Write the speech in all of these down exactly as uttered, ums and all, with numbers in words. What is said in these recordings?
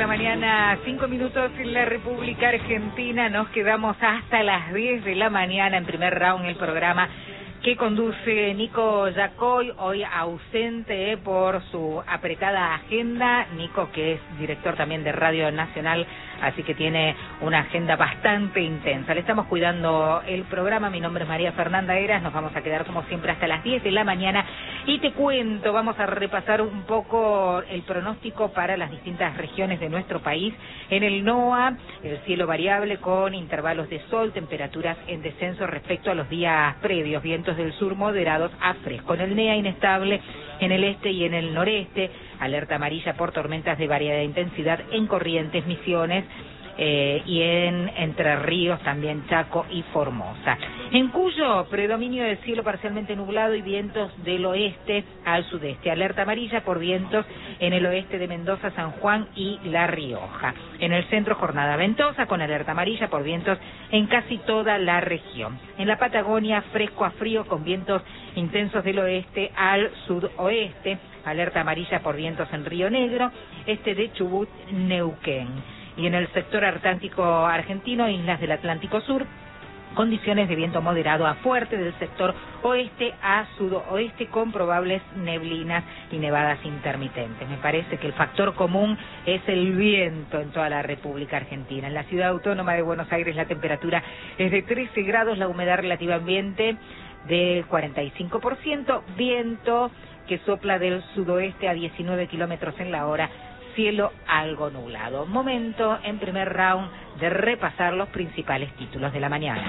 la mañana, cinco minutos en la República Argentina. Nos quedamos hasta las diez de la mañana en primer round el programa que conduce Nico Yacoy, hoy ausente eh, por su apretada agenda. Nico, que es director también de Radio Nacional, así que tiene una agenda bastante intensa. Le estamos cuidando el programa. Mi nombre es María Fernanda Eras. Nos vamos a quedar como siempre hasta las diez de la mañana. Y te cuento, vamos a repasar un poco el pronóstico para las distintas regiones de nuestro país. En el NOA, el cielo variable con intervalos de sol, temperaturas en descenso respecto a los días previos, vientos del sur moderados a fresco. En el NEA, inestable en el este y en el noreste, alerta amarilla por tormentas de variada intensidad en Corrientes, Misiones, Eh, y en Entre Ríos, también Chaco y Formosa. En Cuyo, predominio del cielo parcialmente nublado y vientos del oeste al sudeste. Alerta amarilla por vientos en el oeste de Mendoza, San Juan y La Rioja. En el centro, jornada ventosa con alerta amarilla por vientos en casi toda la región. En la Patagonia, fresco a frío con vientos intensos del oeste al sudoeste. Alerta amarilla por vientos en Río Negro, este de Chubut, Neuquén. Y en el sector antártico argentino, islas del Atlántico Sur, condiciones de viento moderado a fuerte del sector oeste a sudoeste con probables neblinas y nevadas intermitentes. Me parece que el factor común es el viento en toda la República Argentina. En la ciudad autónoma de Buenos Aires la temperatura es de trece grados, la humedad relativa ambiente del cuarenta y cinco por ciento, viento que sopla del sudoeste a diecinueve kilómetros en la hora, cielo algo nublado. Momento en primer round de repasar los principales títulos de la mañana.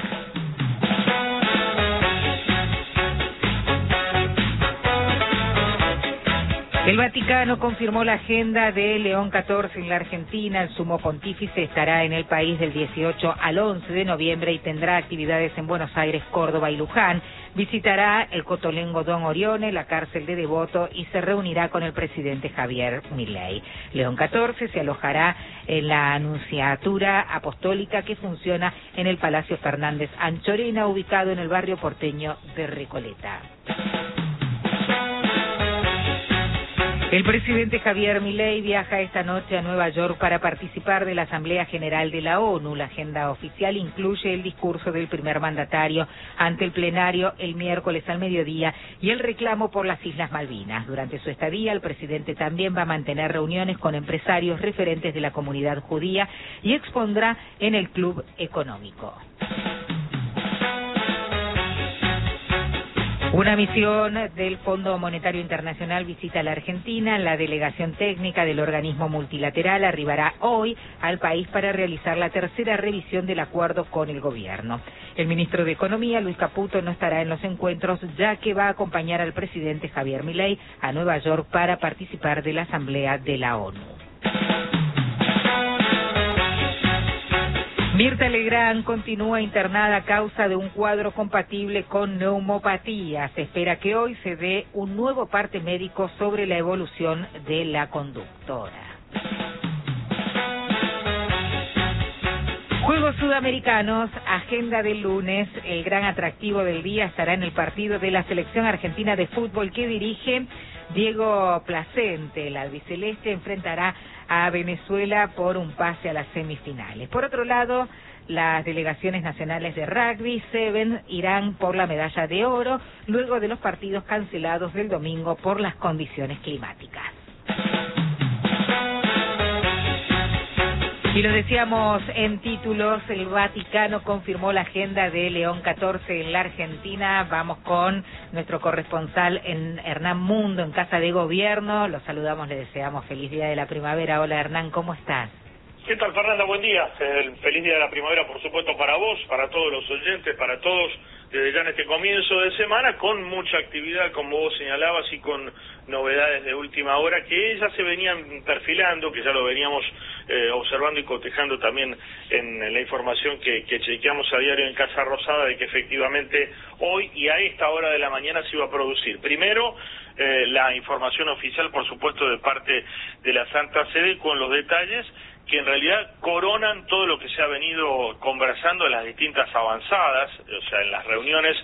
El Vaticano confirmó la agenda de León catorce en la Argentina. El sumo pontífice estará en el país del dieciocho al once de noviembre y tendrá actividades en Buenos Aires, Córdoba y Luján. Visitará el Cotolengo Don Orione, la cárcel de Devoto, y se reunirá con el presidente Javier Milei. León catorce se alojará en la Anunciatura Apostólica que funciona en el Palacio Fernández Anchorena, ubicado en el barrio porteño de Recoleta. El presidente Javier Milei viaja esta noche a Nueva York para participar de la Asamblea General de la ONU. La agenda oficial incluye el discurso del primer mandatario ante el plenario el miércoles al mediodía y el reclamo por las Islas Malvinas. Durante su estadía, el presidente también va a mantener reuniones con empresarios referentes de la comunidad judía y expondrá en el Club Económico. Una misión del Fondo Monetario Internacional visita la Argentina. La delegación técnica del organismo multilateral arribará hoy al país para realizar la tercera revisión del acuerdo con el gobierno. El ministro de Economía, Luis Caputo, no estará en los encuentros, ya que va a acompañar al presidente Javier Milei a Nueva York para participar de la Asamblea de la ONU. Mirta Legrand continúa internada a causa de un cuadro compatible con neumopatía. Se espera que hoy se dé un nuevo parte médico sobre la evolución de la conductora. Juegos Sudamericanos, agenda del lunes. El gran atractivo del día estará en el partido de la selección argentina de fútbol que dirige Diego Placente. El albiceleste enfrentará a Venezuela por un pase a las semifinales. Por otro lado, las delegaciones nacionales de rugby, Seven, irán por la medalla de oro luego de los partidos cancelados del domingo por las condiciones climáticas. Y lo decíamos en títulos, el Vaticano confirmó la agenda de León catorce en la Argentina. Vamos con nuestro corresponsal en Hernán Mundo, en Casa de Gobierno. Los saludamos, le deseamos feliz día de la primavera. Hola Hernán, ¿cómo estás? ¿Qué tal, Fernanda? Buen día. El feliz día de la primavera, por supuesto, para vos, para todos los oyentes, para todos, desde ya en este comienzo de semana, con mucha actividad, como vos señalabas, y con novedades de última hora que ya se venían perfilando, que ya lo veníamos eh, observando y cotejando también en, en la información que, que chequeamos a diario en Casa Rosada, de que efectivamente hoy y a esta hora de la mañana se iba a producir. Primero, eh, la información oficial, por supuesto, de parte de la Santa Sede, con los detalles que en realidad coronan todo lo que se ha venido conversando en las distintas avanzadas, o sea, en las reuniones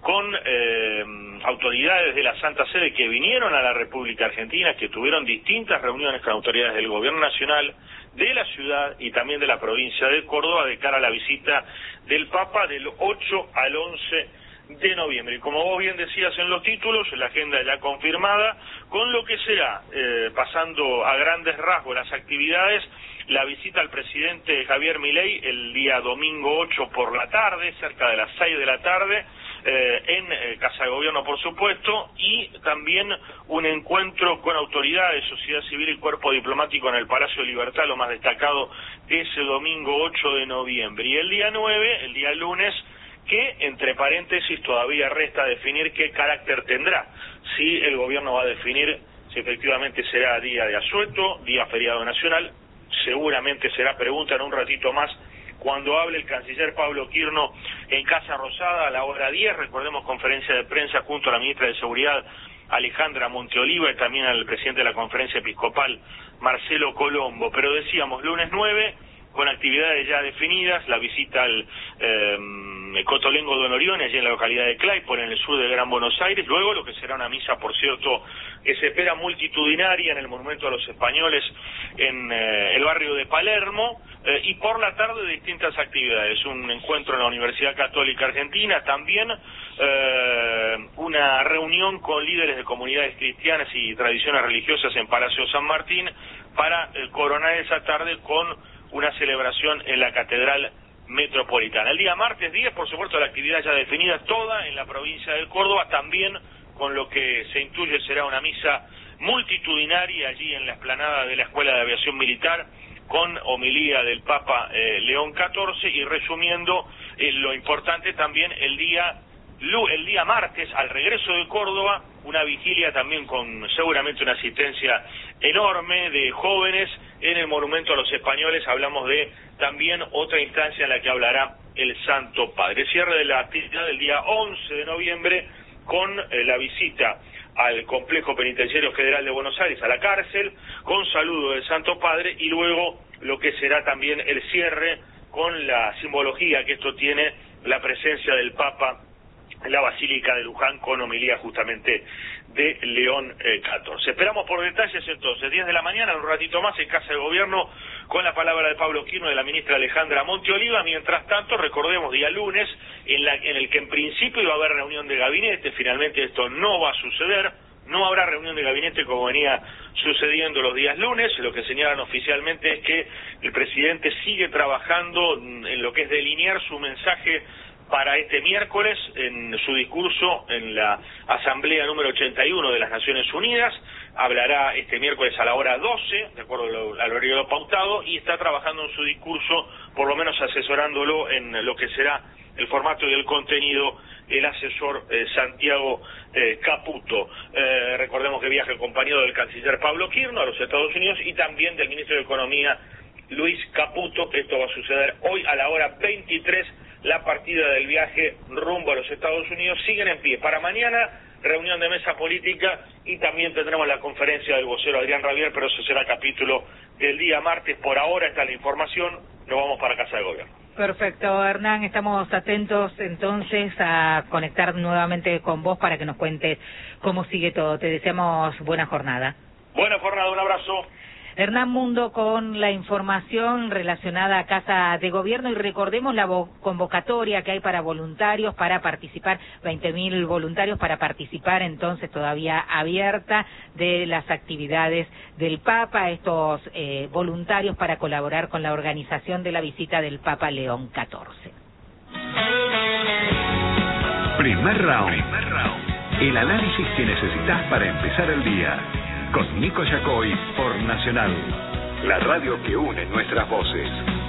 con eh, autoridades de la Santa Sede que vinieron a la República Argentina, que tuvieron distintas reuniones con autoridades del Gobierno Nacional, de la ciudad y también de la provincia de Córdoba de cara a la visita del Papa del ocho al once de noviembre. Y como vos bien decías en los títulos, la agenda ya confirmada, con lo que será, eh, pasando a grandes rasgos las actividades, la visita al presidente Javier Milei el día domingo ocho por la tarde, cerca de las seis de la tarde, eh, en eh, Casa de Gobierno, por supuesto, y también un encuentro con autoridades, sociedad civil y cuerpo diplomático en el Palacio de Libertad, lo más destacado ese domingo ocho de noviembre. Y el día nueve, el día lunes, que, entre paréntesis, todavía resta definir qué carácter tendrá, si el gobierno va a definir si efectivamente será día de asueto, día feriado nacional. Seguramente será pregunta en un ratito más cuando hable el canciller Pablo Quirno en Casa Rosada a la hora diez, recordemos conferencia de prensa junto a la ministra de Seguridad Alejandra Monteoliva y también al presidente de la Conferencia Episcopal Marcelo Colombo. Pero decíamos, lunes nueve, con actividades ya definidas, la visita al eh, Cotolengo de Honorione, allí en la localidad de Claypole, en el sur de Gran Buenos Aires, luego lo que será una misa, por cierto, que se espera multitudinaria en el Monumento a los Españoles en eh, el barrio de Palermo, eh, y por la tarde distintas actividades, un encuentro en la Universidad Católica Argentina, también eh, una reunión con líderes de comunidades cristianas y tradiciones religiosas en Palacio San Martín, para eh, coronar esa tarde con una celebración en la Catedral Metropolitana. El día martes diez, por supuesto, la actividad ya definida toda en la provincia de Córdoba, también con lo que se intuye será una misa multitudinaria allí en la explanada de la Escuela de Aviación Militar, con homilía del Papa eh, León catorce, y resumiendo eh, lo importante también el día el día martes, al regreso de Córdoba, una vigilia también con seguramente una asistencia enorme de jóvenes en el Monumento a los Españoles. Hablamos de también otra instancia en la que hablará el Santo Padre. Cierre de la actividad del día once de noviembre con eh, la visita al Complejo Penitenciario Federal de Buenos Aires, a la cárcel, con saludo del Santo Padre, y luego lo que será también el cierre con la simbología que esto tiene, la presencia del Papa en la Basílica de Luján, con homilía justamente de León eh, catorce. Esperamos por detalles entonces, diez de la mañana, un ratito más en Casa de Gobierno, con la palabra de Pablo Quirno y de la ministra Alejandra Monteoliva. Mientras tanto, recordemos, día lunes, en, la, en el que en principio iba a haber reunión de gabinete. Finalmente esto no va a suceder, no habrá reunión de gabinete como venía sucediendo los días lunes. Lo que señalan oficialmente es que el presidente sigue trabajando en lo que es delinear su mensaje para este miércoles en su discurso en la Asamblea número ochenta y uno de las Naciones Unidas. Hablará este miércoles a la hora doce, de acuerdo al horario pautado, y está trabajando en su discurso, por lo menos asesorándolo en lo que será el formato y el contenido, el asesor eh, Santiago eh, Caputo. Eh, recordemos que viaja acompañado del canciller Pablo Quirno a los Estados Unidos y también del ministro de Economía Luis Caputo. Esto va a suceder hoy a la hora veintitrés. La partida del viaje rumbo a los Estados Unidos siguen en pie. Para mañana, reunión de mesa política, y también tendremos la conferencia del vocero Adrián Rabier, pero eso será capítulo del día martes. Por ahora está la información, nos vamos para Casa de Gobierno. Perfecto, Hernán, estamos atentos entonces a conectar nuevamente con vos para que nos cuentes cómo sigue todo. Te deseamos buena jornada. Buena jornada, un abrazo. Hernán Mundo con la información relacionada a Casa de Gobierno, y recordemos la convocatoria que hay para voluntarios para participar, veinte mil voluntarios para participar entonces todavía abierta de las actividades del Papa, estos eh, voluntarios para colaborar con la organización de la visita del Papa León catorce. Primer round. Primer round. El análisis que necesitas para empezar el día. Con Nico Yacoy por Nacional, la radio que une nuestras voces.